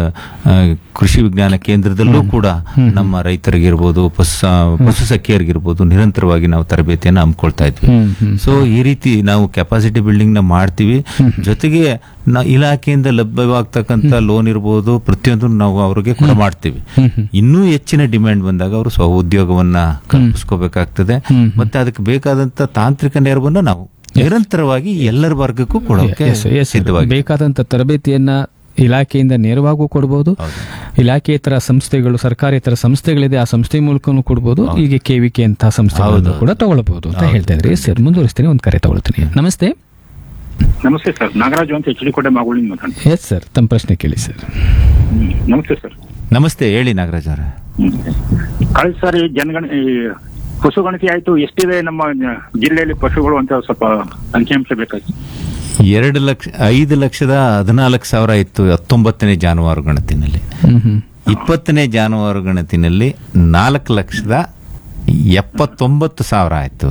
ಕೃಷಿ ವಿಜ್ಞಾನ ಕೇಂದ್ರದಲ್ಲೂ ಕೂಡ ನಮ್ಮ ರೈತರಿಗಿರ್ಬೋದು, ಪಶು ಪಶು ಸಖಿಯರಿಗಿರ್ಬೋದು ನಿರಂತರವಾಗಿ ನಾವು ತರಬೇತಿಯನ್ನು ಹಮ್ಮಿಕೊಳ್ತಾ ಇದ್ವಿ. ಸೊ ಈ ರೀತಿ ನಾವು ಕೆಪಾಸಿಟಿ ಬಿಲ್ಡಿಂಗ್ ನ ಮಾಡ್ತೀವಿ. ಜೊತೆಗೆ ಇಲಾಖೆಯಿಂದ ಲಭ್ಯವಾಗ್ತಕ್ಕಂಥ ಲೋನ್ ಇರ್ಬೋದು, ಪ್ರತಿಯೊಂದು ನಾವು ಅವ್ರಿಗೆ ಕೂಡ ಮಾಡ್ತೀವಿ. ಇನ್ನೂ ಹೆಚ್ಚಿನ ಡಿಮ್ಯಾಂಡ್ ಬಂದಾಗ ಅವರು ಸ್ವ ಉದ್ಯೋಗವನ್ನ ಕಲ್ಪಿಸ್ಕೋಬೇಕಾಗ್ತದೆ. ಮತ್ತೆ ಅದಕ್ಕೆ ಬೇಕಾದಂತ ತಾಂತ್ರಿಕ ನೆರವನ್ನ ನಾವು ನಿರಂತರವಾಗಿ ಎಲ್ಲರ ವರ್ಗಕ್ಕೂ ಕೊಡೋಕೆ ಸಿದ್ಧವಾಗಿ ಬೇಕಾದಂತ ತರಬೇತಿಯನ್ನ ಇಲಾಖೆಯಿಂದ ನೇರವಾಗೂ ಕೊಡಬಹುದು. ಇಲಾಖೆಯೇತರ ಸಂಸ್ಥೆಗಳು, ಸರ್ಕಾರೇತರ ಸಂಸ್ಥೆಗಳಿದೆ, ಆ ಸಂಸ್ಥೆ ಮೂಲಕನೂ ಕೊಡಬಹುದು. ಈಗ ಕೆವಿಕೆ ಅಂತ ಸಂಸ್ಥೆಗಳನ್ನು ಕೂಡ ತಗೊಳ್ಬಹುದು ಅಂತ ಹೇಳ್ತಾ ಇದ್ರಿ. ಸರ್, ಮುಂದುವರಿಸ್ತೀನಿ, ಒಂದು ಕರೆ ತಗೊಳ್ತೀನಿ. ನಮಸ್ತೆ. ನಮಸ್ತೆ ಸರ್, ನಾಗರಾಜು ಅಂತ ಎಚ್ ಡಿ ಕೋಟೆ ಮಾಗೋಳಿಂದ ಮಾತಾಡ್ತೀನಿ. ಎಸ್ ಸರ್, ತಮ್ಮ ಪ್ರಶ್ನೆ ಕೇಳಿ ಸರ್. ನಮಸ್ತೆ ಸರ್. ನಮಸ್ತೆ, ಹೇಳಿ ನಾಗರಾಜ್ ಅವರ. ಕಳೆದ ಸಾರಿ ಜನಗಣ ಪಶು ಗಣತಿ ಆಯ್ತು, ಎಷ್ಟಿದೆ ನಮ್ಮ ಜಿಲ್ಲೆಯಲ್ಲಿ ಪಶುಗಳು ಅಂತ ಸ್ವಲ್ಪ ಅಂಕಿಅಂಶ ಬೇಕಾಗಿ. ಎರಡು ಲಕ್ಷ ಐದು ಲಕ್ಷದ ಹದಿನಾಲ್ಕು ಸಾವಿರ ಇತ್ತು ಹತ್ತೊಂಬತ್ತನೇ ಜಾನುವಾರು ಗಣತಿನಲ್ಲಿ. ಇಪ್ಪತ್ತನೇ ಜಾನುವಾರು ಗಣತಿನಲ್ಲಿ ನಾಲ್ಕು ಲಕ್ಷದ ಎಪ್ಪತ್ತೊಂಬತ್ತು ಸಾವಿರ ಆಯ್ತು.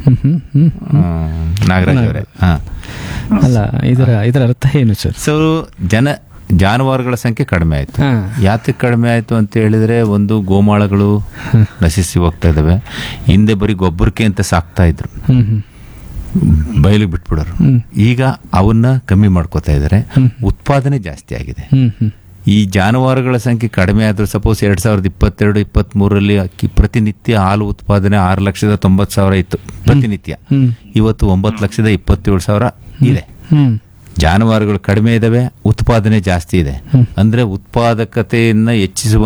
ನಾಗರಾಜ್ ಅವರೇ, ಹಾ ಅಲ್ಲ, ಇದರ ಇದರ ಅರ್ಥ ಏನು ಸರ್? ಸೊ ಜನ ಜಾನುವಾರುಗಳ ಸಂಖ್ಯೆ ಕಡಿಮೆ ಆಯ್ತು. ಯಾತಕ್ಕೆ ಕಡಿಮೆ ಆಯ್ತು ಅಂತ ಹೇಳಿದ್ರೆ, ಒಂದು ಗೋಮಾಳಗಳು ನಶಿಸಿ ಹೋಗ್ತಾ ಇದಾವೆ. ಹಿಂದೆ ಬರೀ ಗೊಬ್ಬರಕ್ಕೆ ಅಂತ ಸಾಕ್ತಾ ಇದ್ರು, ಬಯಲಿಗೆ ಬಿಟ್ಬಿಡೋರು. ಈಗ ಅವನ್ನ ಕಮ್ಮಿ ಮಾಡ್ಕೋತಾ ಇದಾರೆ. ಉತ್ಪಾದನೆ ಜಾಸ್ತಿ ಆಗಿದೆ. ಈ ಜಾನುವಾರುಗಳ ಸಂಖ್ಯೆ ಕಡಿಮೆ ಆದರೂ ಸಪೋಸ್ ಎರಡ್ ಸಾವಿರದ ಇಪ್ಪತ್ತೆರಡು ಇಪ್ಪತ್ತ್ ಮೂರರಲ್ಲಿ ಅಕ್ಕಿ ಪ್ರತಿನಿತ್ಯ ಹಾಲು ಉತ್ಪಾದನೆ ಆರು ಲಕ್ಷದ ತೊಂಬತ್ತು ಸಾವಿರ ಇತ್ತು ಪ್ರತಿನಿತ್ಯ. ಹ್ಮ್ ಇವತ್ತು ಒಂಬತ್ತು ಲಕ್ಷದ ಇಪ್ಪತ್ತೇಳು ಸಾವಿರ ಇದೆ. ಹ್ಮ್ ಜಾನುವಾರುಗಳು ಕಡಿಮೆ ಇದಾವೆ, ಉತ್ಪಾದನೆ ಜಾಸ್ತಿ ಇದೆ. ಅಂದ್ರೆ ಉತ್ಪಾದಕತೆಯನ್ನ ಹೆಚ್ಚಿಸುವ